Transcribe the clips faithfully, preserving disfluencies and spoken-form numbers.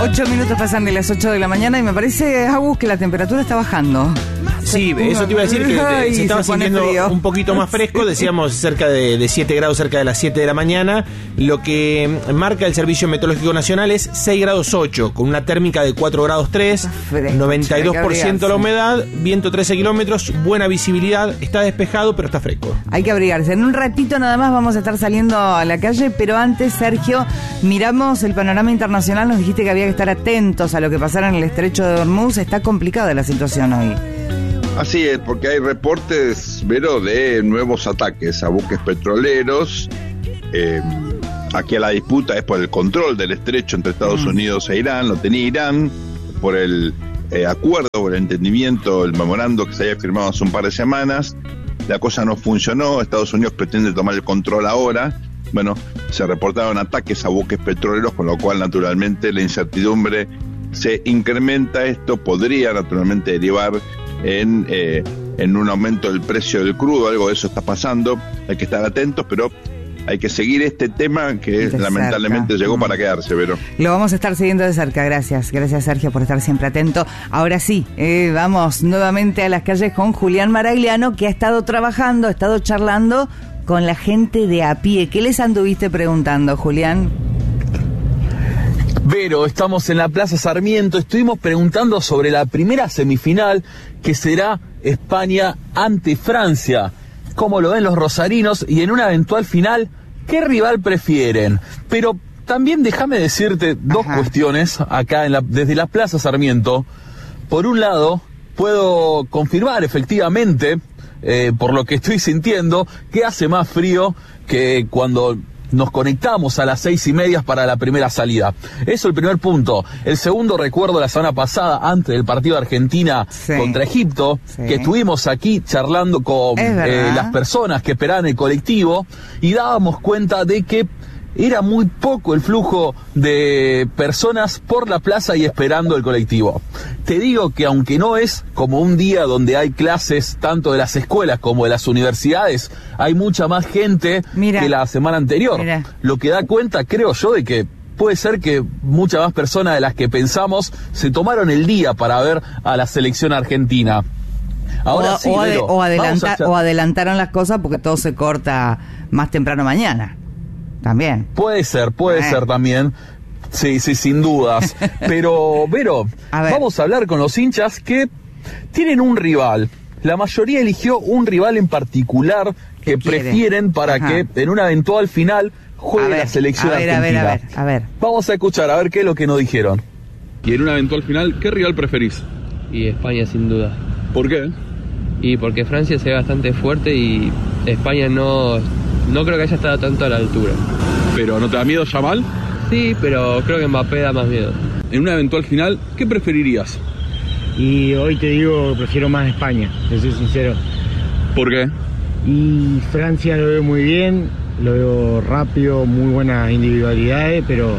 Ocho minutos pasan de las ocho de la mañana y me parece, Agus, que la temperatura está bajando. Sí, eso te iba a decir que Ay, se estaba se pone sintiendo frío. un poquito más fresco, decíamos cerca de, de siete grados, cerca de las siete de la mañana. Lo que marca el Servicio Meteorológico Nacional es seis grados ocho, con una térmica de cuatro grados tres, Fresco, noventa y dos por ciento la hay que humedad, viento trece kilómetros, buena visibilidad, está despejado pero está fresco. Hay que abrigarse. En un ratito nada más vamos a estar saliendo a la calle, pero antes, Sergio, miramos el panorama internacional. Nos dijiste que había que estar atentos a lo que pasara en el estrecho de Hormuz. Está complicada la situación hoy. Así es, porque hay reportes, Vero, de nuevos ataques a buques petroleros. Eh, aquí la disputa es por el control del estrecho entre Estados mm. Unidos e Irán, lo tenía Irán, por el eh, acuerdo, por el entendimiento, el memorando que se había firmado hace un par de semanas. La cosa no funcionó, Estados Unidos pretende tomar el control ahora. Bueno, se reportaron ataques a buques petroleros, con lo cual naturalmente la incertidumbre se incrementa. Esto podría naturalmente derivar en, eh, en un aumento del precio del crudo, algo de eso está pasando, hay que estar atentos, pero hay que seguir este tema que de lamentablemente cerca. llegó para quedarse, Vero. Lo vamos a estar siguiendo de cerca, gracias, gracias Sergio por estar siempre atento. Ahora sí, eh, vamos nuevamente a las calles con Julián Maragliano, que ha estado trabajando, ha estado charlando con la gente de a pie. ¿Qué les anduviste preguntando, Julián? Vero, estamos en la Plaza Sarmiento, estuvimos preguntando sobre la primera semifinal que será España ante Francia. ¿Cómo lo ven los rosarinos? Y en una eventual final, ¿qué rival prefieren? Pero también déjame decirte dos Ajá. cuestiones acá en la, desde la Plaza Sarmiento. Por un lado, puedo confirmar efectivamente, eh, por lo que estoy sintiendo, que hace más frío que cuando nos conectamos a las seis y media para la primera salida. Eso es el primer punto. El segundo, recuerdo la semana pasada, antes del partido de Argentina sí. contra Egipto, sí. que estuvimos aquí charlando con eh, las personas que esperaban el colectivo y dábamos cuenta de que era muy poco el flujo de personas por la plaza y esperando el colectivo. Te digo que aunque no es como un día donde hay clases tanto de las escuelas como de las universidades, hay mucha más gente mira, que la semana anterior. Mira. Lo que da cuenta, creo yo, de que puede ser que muchas más personas de las que pensamos se tomaron el día para ver a la selección argentina. Ahora o, sí, o, ade- Vero, o, adelanta- a... o adelantaron las cosas porque todo se corta más temprano mañana. También. Puede ser, puede eh. ser también. Sí, sí, sin dudas. Pero, Vero, a vamos a hablar con los hinchas que tienen un rival. La mayoría eligió un rival en particular que prefieren para Ajá. que en una eventual final juegue ver, la selección a ver, argentina. A ver, a ver, a ver. Vamos a escuchar, a ver qué es lo que nos dijeron. Y en una eventual final, ¿qué rival preferís? Y España, sin duda. ¿Por qué? Y porque Francia se ve bastante fuerte y España no... No creo que haya estado tanto a la altura. ¿Pero no te da miedo Yamal? Sí, pero creo que Mbappé da más miedo. En una eventual final, ¿qué preferirías? Y hoy te digo, prefiero más España, te soy sincero. ¿Por qué? Y Francia lo veo muy bien, lo veo rápido, muy buenas individualidades, pero...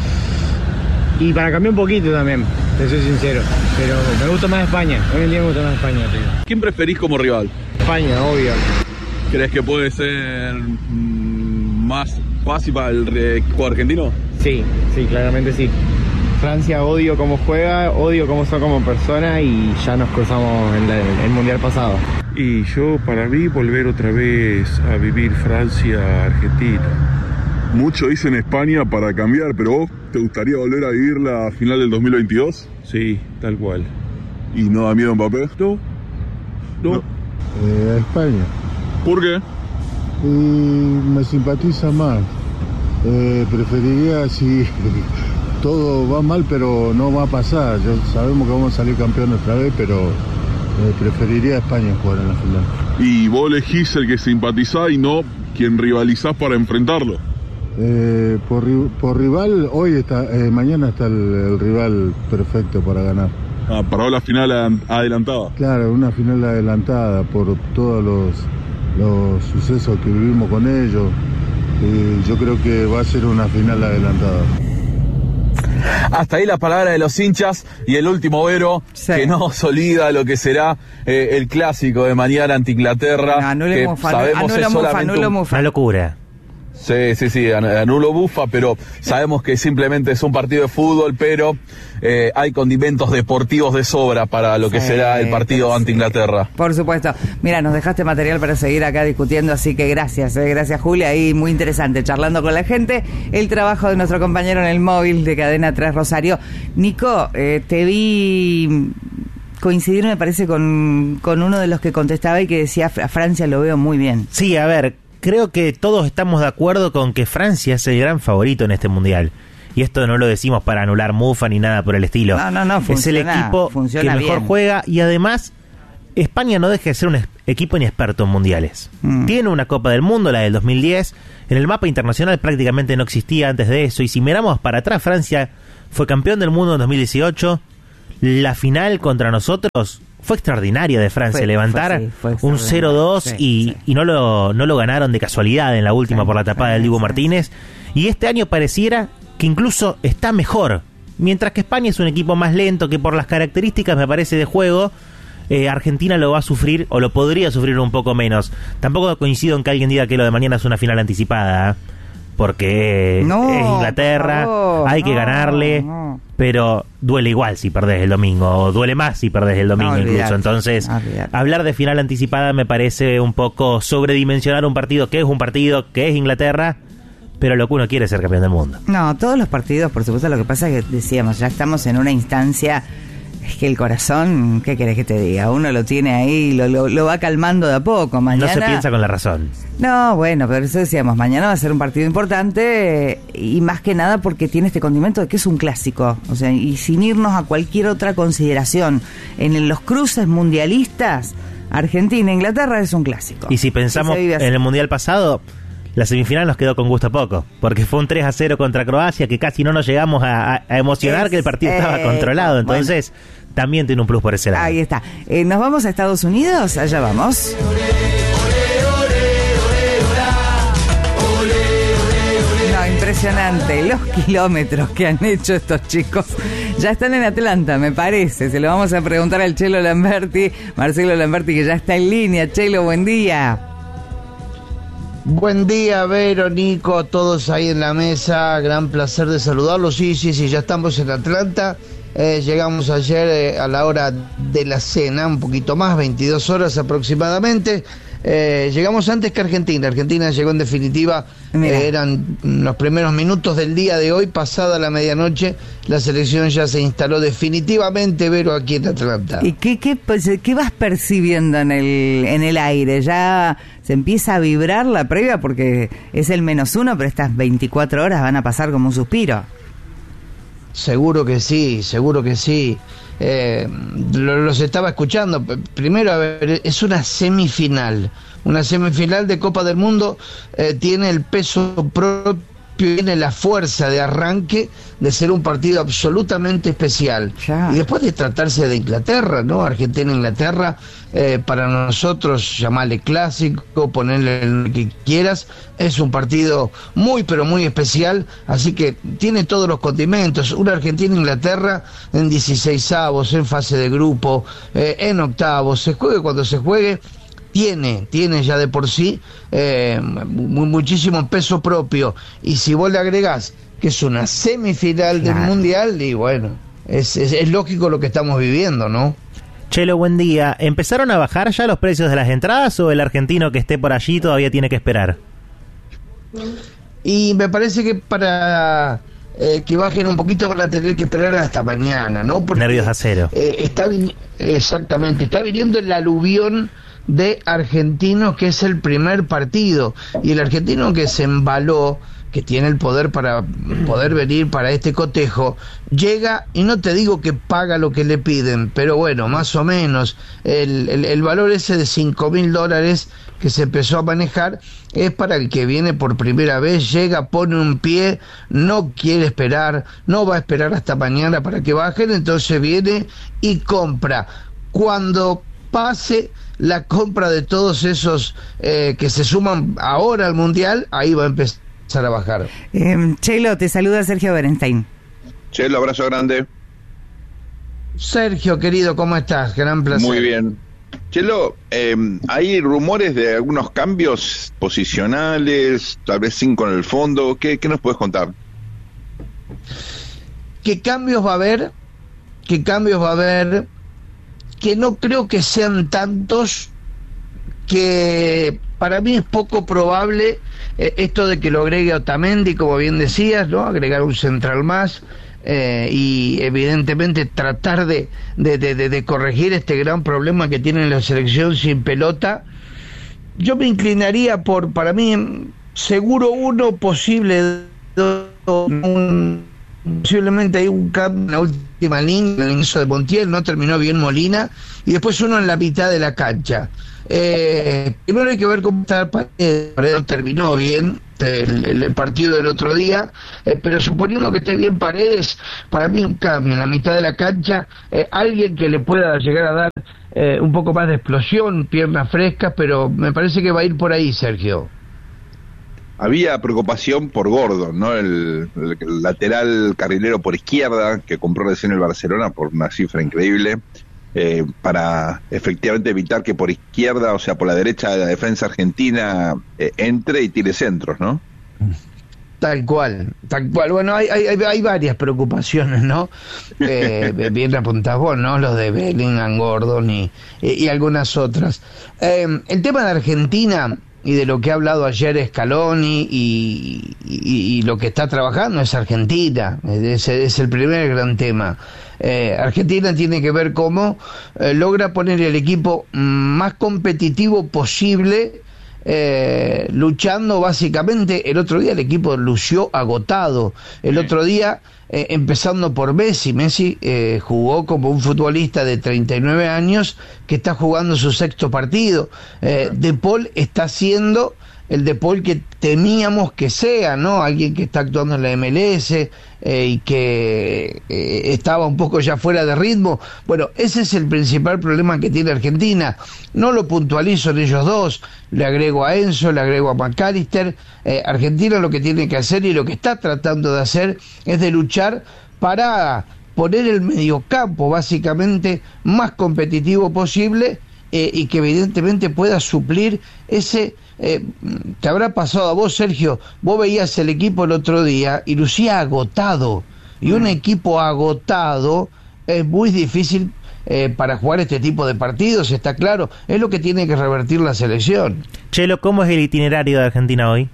Y para cambiar un poquito también, te soy sincero. Pero me gusta más España, hoy en día me gusta más España. Tío. ¿Quién preferís como rival? España, obvio. ¿Crees que puede ser mmm, más fácil para el equipo argentino? Sí, sí, claramente sí. Francia odio cómo juega, odio cómo son como persona y ya nos cruzamos en la, el mundial pasado. Y yo, para mí, volver otra vez a vivir Francia-Argentina. Mucho dicen España para cambiar, pero ¿vos te gustaría volver a vivir la final del dos mil veintidós? Sí, tal cual. ¿Y no da miedo Mbappé? No, no. no. Eh, España. ¿Por qué? Y me simpatiza más. Eh, preferiría si todo va mal, pero no va a pasar. Yo, sabemos que vamos a salir campeones otra vez, pero eh, preferiría a España jugar en la final. ¿Y vos elegís el que simpatizás y no quien rivalizás para enfrentarlo? Eh, por, por rival, hoy está, eh, mañana está el, el rival perfecto para ganar. Ah, para vos la final adelantada. Claro, una final adelantada por todos los... los sucesos que vivimos con ellos, eh, yo creo que va a ser una final adelantada. Hasta ahí la palabra de los hinchas y el último Vero, sí. que no nos olvida lo que será eh, el clásico de mañana ante Inglaterra, no, no que mufa, sabemos no, es no solamente mufa, no un... una locura. Sí, sí, sí, anulo bufa, pero sabemos que simplemente es un partido de fútbol, pero eh, hay condimentos deportivos de sobra para lo que sí, será el partido ante Inglaterra. Por supuesto. Mira, nos dejaste material para seguir acá discutiendo, así que gracias, eh, gracias Julia, y muy interesante, charlando con la gente, el trabajo de nuestro compañero en el móvil de Cadena tres Rosario. Nico, eh, te vi coincidir, me parece, con, con uno de los que contestaba y que decía, a Francia lo veo muy bien. Sí, a ver, creo que todos estamos de acuerdo con que Francia es el gran favorito en este mundial. Y esto no lo decimos para anular Mufa ni nada por el estilo. No, no, no, funciona, es el equipo que mejor bien. juega, y además España no deja de ser un es- equipo inexperto en mundiales. Mm. Tiene una Copa del Mundo, la del dos mil diez. En el mapa internacional prácticamente no existía antes de eso. Y si miramos para atrás, Francia fue campeón del mundo en dos mil dieciocho. La final contra nosotros fue extraordinaria de Francia, fue, levantar fue, sí, fue un cero dos sí, y, sí. y no lo no lo ganaron de casualidad en la última sí, por la tapada sí, del Dibu sí, Martínez. Y este año pareciera que incluso está mejor, mientras que España es un equipo más lento, que por las características, me parece, de juego, eh, Argentina lo va a sufrir, o lo podría sufrir un poco menos. Tampoco coincido en que alguien diga que lo de mañana es una final anticipada, ¿eh? Porque no, es Inglaterra, favor, hay que no, ganarle, no. Pero duele igual si perdés el domingo, o duele más si perdés el domingo, no, incluso. Entonces, no, hablar de final anticipada me parece un poco sobredimensionar un partido que es un partido, que es Inglaterra, pero lo que uno quiere es ser campeón del mundo. No, todos los partidos, por supuesto. Lo que pasa es que decíamos, ya estamos en una instancia. Es que el corazón, ¿qué querés que te diga? Uno lo tiene ahí, lo, lo, lo va calmando de a poco. Mañana, no se piensa con la razón. No, bueno, pero eso decíamos, mañana va a ser un partido importante, y más que nada porque tiene este condimento de que es un clásico. O sea, y sin irnos a cualquier otra consideración, en los cruces mundialistas, Argentina e Inglaterra es un clásico. Y si pensamos en el mundial pasado, la semifinal nos quedó con gusto poco, porque fue un tres a cero contra Croacia, que casi no nos llegamos a, a emocionar, es, que el partido eh, estaba controlado. Entonces, bueno, también tiene un plus por ese lado. Ahí está. Eh, ¿Nos vamos a Estados Unidos? Allá vamos. No, impresionante. Los kilómetros que han hecho estos chicos. Ya están en Atlanta, me parece. Se lo vamos a preguntar al Chelo Lamberti, Marcelo Lamberti, que ya está en línea. Chelo, buen día. Buen día, Vero, Nico, todos ahí en la mesa, gran placer de saludarlos. Sí, sí, sí, ya estamos en Atlanta, eh, llegamos ayer eh, a la hora de la cena, un poquito más, veintidós horas aproximadamente. Eh, llegamos antes que Argentina. Argentina llegó en definitiva, eh, eran los primeros minutos del día de hoy, pasada la medianoche, la selección ya se instaló definitivamente, Vero, aquí en Atlanta. ¿Y qué, qué, qué vas percibiendo en el, en el aire? ¿Ya se empieza a vibrar la previa? Porque es el menos uno, pero estas veinticuatro horas van a pasar como un suspiro. Seguro que sí, seguro que sí. Eh, lo, los estaba escuchando. Primero, a ver, es una semifinal. Una semifinal de Copa del Mundo, eh, tiene el peso propio, tiene la fuerza de arranque de ser un partido absolutamente especial. Ya. Y después de tratarse de Inglaterra, ¿no? Argentina-Inglaterra, eh, para nosotros, llamarle clásico, ponerle lo que quieras, es un partido muy, pero muy especial, así que tiene todos los condimentos. Una Argentina-Inglaterra en dieciseisavos, en fase de grupo, eh, en octavos, se juegue cuando se juegue. Tiene, tiene ya de por sí eh, muchísimo peso propio. Y si vos le agregás que es una semifinal claro. del Mundial, y bueno, es, es, es lógico lo que estamos viviendo, ¿no? Chelo, buen día. ¿Empezaron a bajar ya los precios de las entradas o el argentino que esté por allí todavía tiene que esperar? Y me parece que para eh, que bajen un poquito van a tener que esperar hasta mañana, ¿no? Porque, nervios a cero. Eh, está exactamente, está viniendo el aluvión de argentinos, que es el primer partido, y el argentino que se embaló, que tiene el poder para poder venir para este cotejo, llega, y no te digo que paga lo que le piden, pero bueno, más o menos, el, el, el valor ese de cinco mil dólares que se empezó a manejar, es para el que viene por primera vez, llega, pone un pie, no quiere esperar, no va a esperar hasta mañana para que bajen, entonces viene y compra. Cuando pase la compra de todos esos eh, que se suman ahora al Mundial, ahí va a empezar a bajar. Eh, Chelo, te saluda Sergio Berenstein. Chelo, abrazo grande. Sergio, querido, ¿cómo estás? Gran placer. Muy bien. Chelo, eh, hay rumores de algunos cambios posicionales, tal vez cinco en el fondo. ¿Qué, qué nos puedes contar? ¿Qué cambios va a haber? ¿Qué cambios va a haber? Que no creo que sean tantos, que para mí es poco probable eh, esto de que lo agregue Otamendi, como bien decías, ¿no? Agregar un central más. Eh, y evidentemente tratar de, de, de, de corregir este gran problema que tiene la selección sin pelota. Yo me inclinaría por, para mí, seguro uno, posible dos, un, posiblemente hay un cambio en la última línea, el inicio de Montiel, no terminó bien Molina, y después uno en la mitad de la cancha. Eh, primero hay que ver cómo está Paredes. Paredes terminó bien el, el partido del otro día, eh, pero suponiendo que esté bien Paredes, para mí un cambio en la mitad de la cancha, eh, alguien que le pueda llegar a dar eh, un poco más de explosión, piernas frescas, pero me parece que va a ir por ahí, Sergio. Había preocupación por Gordon, ¿no? El, el, el lateral carrilero por izquierda que compró recién el Barcelona por una cifra increíble. Eh, para efectivamente evitar que por izquierda, o sea, por la derecha de la defensa argentina, eh, entre y tire centros, ¿no? Tal cual, tal cual. Bueno, hay, hay, hay varias preocupaciones, ¿no? Eh, bien apuntás vos, ¿no? Los de Bellingham, Gordon y, y, y algunas otras. Eh, el tema de Argentina y de lo que ha hablado ayer Scaloni y, y, y lo que está trabajando es Argentina, ese es el primer gran tema. Eh, Argentina tiene que ver cómo eh, logra poner el equipo más competitivo posible, eh, luchando básicamente. El otro día el equipo lució agotado, el otro día eh, empezando por Messi. Messi eh, jugó como un futbolista de treinta y nueve años que está jugando su sexto partido. eh, De Paul está haciendo el De Paul que temíamos que sea, ¿no? Alguien que está actuando en la M L S eh, y que eh, estaba un poco ya fuera de ritmo. Bueno, ese es el principal problema que tiene Argentina. No lo puntualizo en ellos dos, le agrego a Enzo, le agrego a McAllister. Eh, Argentina lo que tiene que hacer y lo que está tratando de hacer es de luchar para poner el mediocampo básicamente más competitivo posible, eh, y que evidentemente pueda suplir ese... Eh, te habrá pasado a vos, Sergio, vos veías el equipo el otro día y lucía agotado, y un equipo agotado es muy difícil eh, para jugar este tipo de partidos, está claro, es lo que tiene que revertir la selección. Chelo, ¿cómo es el itinerario de Argentina hoy?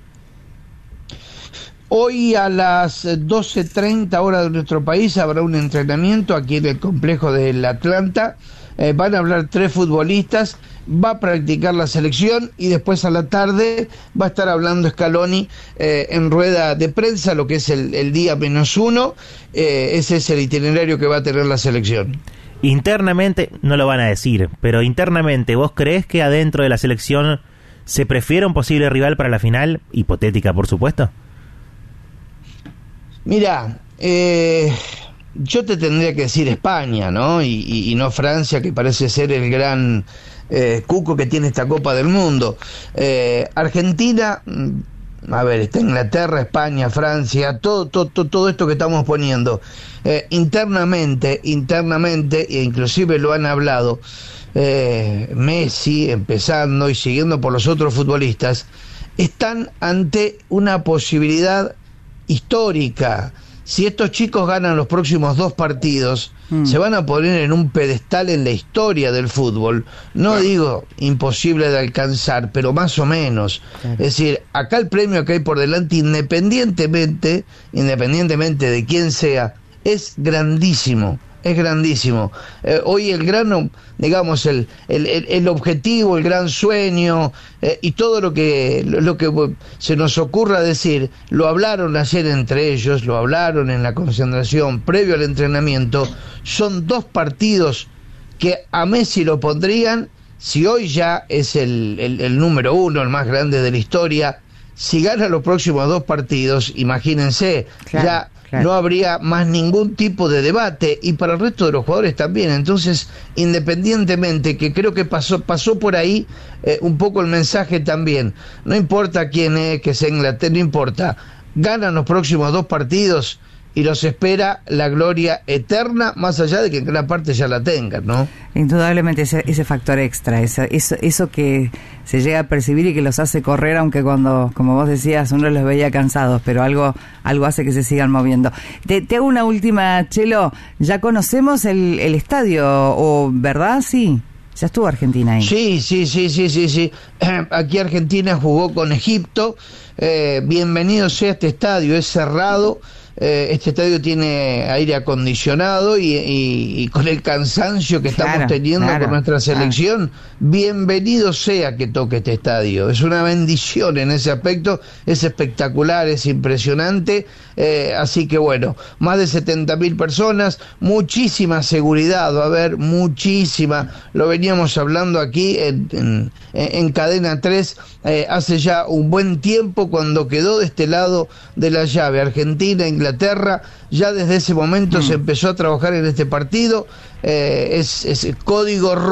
Hoy a las doce treinta horas de nuestro país habrá un entrenamiento aquí en el complejo del Atlanta. Eh, van a hablar tres futbolistas, va a practicar la selección y después a la tarde va a estar hablando Scaloni eh, en rueda de prensa, lo que es el, el día menos uno. Eh, ese es el itinerario que va a tener la selección. Internamente, no lo van a decir, pero internamente, ¿vos creés que adentro de la selección se prefiere un posible rival para la final? Hipotética, por supuesto. Mira, eh... yo te tendría que decir España, ¿no? Y, y, y no Francia, que parece ser el gran eh, cuco que tiene esta Copa del Mundo. Eh, Argentina, a ver, está Inglaterra, España, Francia, todo, todo, todo, todo esto que estamos poniendo. Eh, internamente, internamente, e inclusive lo han hablado, eh, Messi, empezando y siguiendo por los otros futbolistas, están ante una posibilidad histórica. Si estos chicos ganan los próximos dos partidos, mm. se van a poner en un pedestal en la historia del fútbol. No claro. digo imposible de alcanzar, pero más o menos. Claro. Es decir, acá el premio que hay por delante, independientemente, independientemente de quién sea, es grandísimo. Es grandísimo. Eh, hoy el gran, digamos, el, el, el, el objetivo, el gran sueño eh, y todo lo que, lo que se nos ocurra decir, lo hablaron ayer entre ellos, lo hablaron en la concentración previo al entrenamiento. Son dos partidos que a Messi lo pondrían, si hoy ya es el, el, el número uno, el más grande de la historia. Si gana los próximos dos partidos, imagínense, claro. ya Claro. no habría más ningún tipo de debate, y para el resto de los jugadores también. Entonces, independientemente, que creo que pasó pasó por ahí eh, un poco el mensaje también, no importa quién es, que sea Inglaterra, no importa, ganan los próximos dos partidos y los espera la gloria eterna, más allá de que en gran parte ya la tengan, ¿no? Indudablemente ese, ese factor extra, eso, eso, eso que se llega a percibir y que los hace correr, aunque cuando, como vos decías, uno los veía cansados, pero algo algo hace que se sigan moviendo. Te, te hago una última, Chelo, ya conocemos el, el estadio, o ¿verdad? Sí, ya estuvo Argentina ahí. Sí, sí, sí, sí, sí, sí. Aquí Argentina jugó con Egipto. Eh, bienvenido sea este estadio, es cerrado. Eh, este estadio tiene aire acondicionado y, y, y con el cansancio que estamos Claro, teniendo claro, con nuestra selección, bienvenido sea que toque este estadio. Es una bendición en ese aspecto, es espectacular, es impresionante. Eh, así que bueno, más de setenta mil personas, muchísima seguridad, va a haber muchísima. Lo veníamos hablando aquí en, en, en Cadena tres eh, hace ya un buen tiempo, cuando quedó de este lado de la llave Argentina, Inglaterra. Ya desde ese momento mm. se empezó a trabajar en este partido. Eh, es, es código rojo.